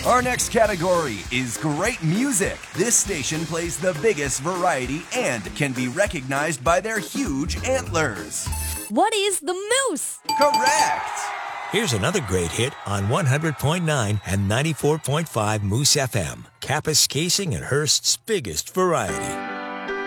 Our next category is great music. This station plays the biggest variety and can be recognized by their huge antlers. What is the moose? Correct! Here's another great hit on 100.9 and 94.5 Moose FM. Kappas Casing and Hearst's biggest variety.